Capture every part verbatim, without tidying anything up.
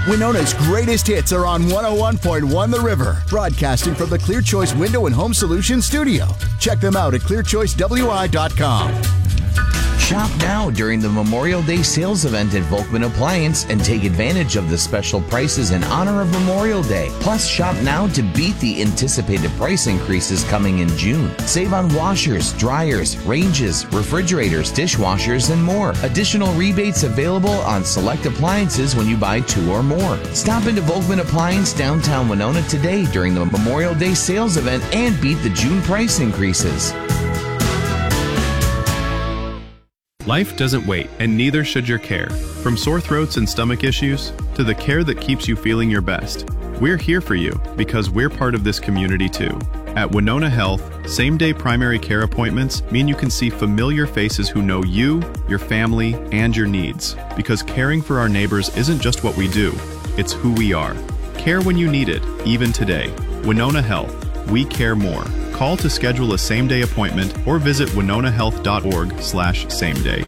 Winona's greatest hits are on one oh one point one The River, broadcasting from the Clear Choice Window and Home Solutions studio. Check them out at clear choice w i dot com. Shop now during the Memorial Day sales event at Volkman Appliance and take advantage of the special prices in honor of Memorial Day. Plus, shop now to beat the anticipated price increases coming in June. Save on washers, dryers, ranges, refrigerators, dishwashers, and more. Additional rebates available on select appliances when you buy two or more. Stop into Volkman Appliance downtown Winona today during the Memorial Day sales event and beat the June price increases. Life doesn't wait, and neither should your care. From sore throats and stomach issues to the care that keeps you feeling your best, we're here for you because we're part of this community too. At Winona Health, same-day primary care appointments mean you can see familiar faces who know you, your family, and your needs. Because caring for our neighbors isn't just what we do, it's who we are. Care when you need it, even today. Winona Health. We care more. Call to schedule a same-day appointment or visit winona health dot org slash same day.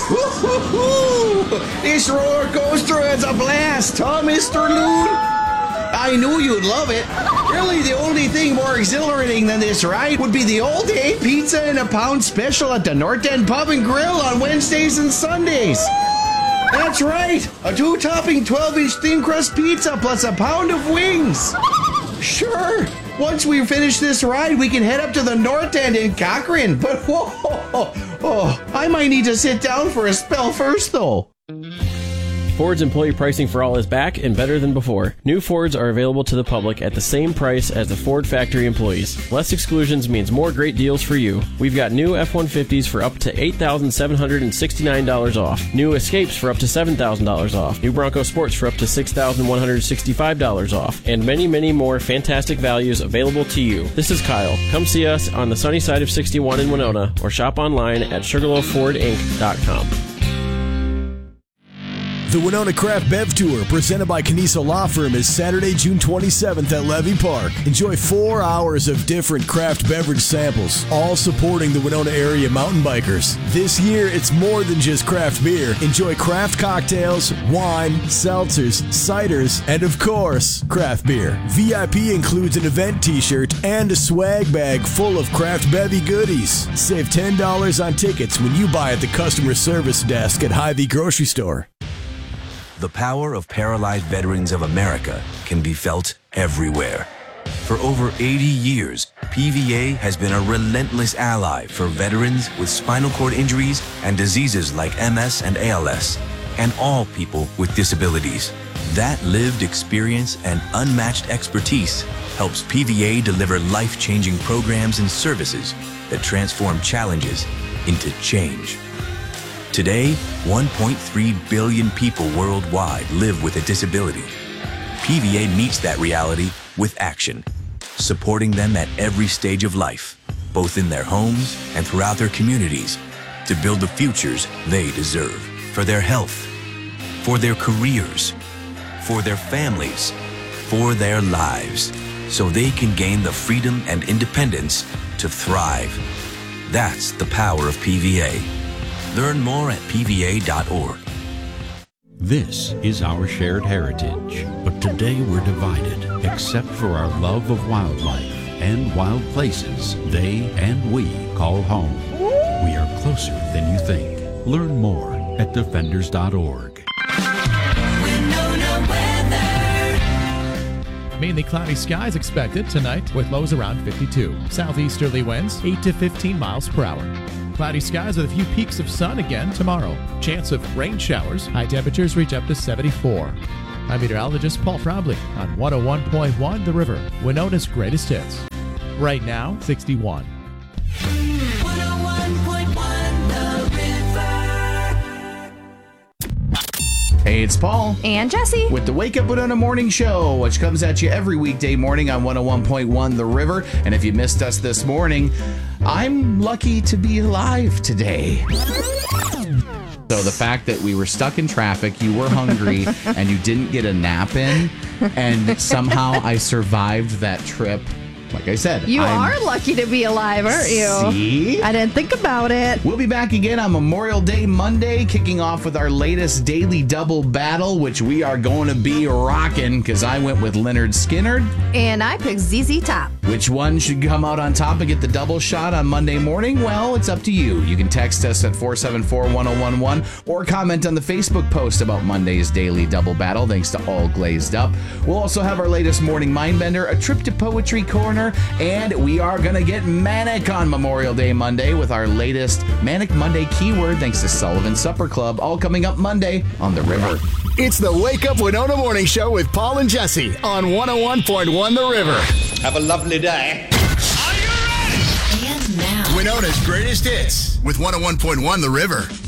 This roller coaster is a blast, huh, Mister Loon? I knew you'd love it. Really, the only thing more exhilarating than this ride would be the all-day pizza and a pound special at the North End Pub and Grill on Wednesdays and Sundays. That's right, a two-topping twelve-inch thin crust pizza plus a pound of wings. Sure. Once we finish this ride, we can head up to the North End in Cochrane. But whoa, oh, oh, I might need to sit down for a spell first, though. Ford's employee pricing for all is back and better than before. New Fords are available to the public at the same price as the Ford factory employees. Less exclusions means more great deals for you. We've got new F one fifties for up to eight thousand seven hundred sixty-nine dollars off. New Escapes for up to seven thousand dollars off. New Bronco Sports for up to six thousand one hundred sixty-five dollars off. And many, many more fantastic values available to you. This is Kyle. Come see us on the sunny side of sixty-one in Winona or shop online at sugarloaf ford inc dot com. The Winona Craft Bev Tour, presented by Caniso Law Firm, is Saturday, June twenty-seventh at Levy Park. Enjoy four hours of different craft beverage samples, all supporting the Winona area mountain bikers. This year, it's more than just craft beer. Enjoy craft cocktails, wine, seltzers, ciders, and of course, craft beer. V I P includes an event t-shirt and a swag bag full of craft bevy goodies. Save ten dollars on tickets when you buy at the customer service desk at Hy-Vee Grocery Store. The power of paralyzed veterans of America can be felt everywhere. For over eighty years, P V A has been a relentless ally for veterans with spinal cord injuries and diseases like M S and A L S, and all people with disabilities. That lived experience and unmatched expertise helps P V A deliver life-changing programs and services that transform challenges into change. Today, one point three billion people worldwide live with a disability. P V A meets that reality with action, supporting them at every stage of life, both in their homes and throughout their communities, to build the futures they deserve for their health, for their careers, for their families, for their lives, so they can gain the freedom and independence to thrive. That's the power of P V A. Learn more at P V A dot org. This is our shared heritage, but today we're divided, except for our love of wildlife and wild places they and we call home. We are closer than you think. Learn more at defenders dot org. Mainly cloudy skies expected tonight with lows around fifty-two. Southeasterly winds eight to fifteen miles per hour. Cloudy skies with a few peaks of sun again tomorrow. Chance of rain showers. High temperatures reach up to seventy-four. I'm meteorologist Paul Trombley on one oh one point one The River, Winona's greatest hits. Right now, sixty-one. one oh one point one The River. Hey, it's Paul. And Jesse. With the Wake Up Winona Morning Show, which comes at you every weekday morning on one oh one point one The River. And if you missed us this morning, I'm lucky to be alive today. So the fact that we were stuck in traffic, you were hungry, and you didn't get a nap in, and somehow I survived that trip like I said, You I'm, are lucky to be alive, aren't you? See? I didn't think about it. We'll be back again on Memorial Day Monday, kicking off with our latest daily double battle, which we are going to be rocking because I went with Leonard Skinner. And I picked Z Z Top. Which one should come out on top and get the double shot on Monday morning? Well, it's up to you. You can text us at four seven four, one oh one one or comment on the Facebook post about Monday's daily double battle, thanks to All Glazed Up. We'll also have our latest morning Mindbender, a trip to Poetry Corner, and we are going to get manic on Memorial Day Monday with our latest Manic Monday keyword, thanks to Sullivan Supper Club, all coming up Monday on The River. It's the Wake Up Winona Morning Show with Paul and Jesse on one oh one point one The River. Have a lovely day. And now, Winona's greatest hits with one oh one point one The River.